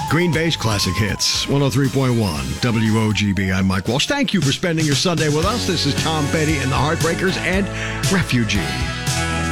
Green Bay's Classic Hits, 103.1 WOGB. I'm Mike Walsh. Thank you for spending your Sunday with us. This is Tom Petty and the Heartbreakers and Refugee.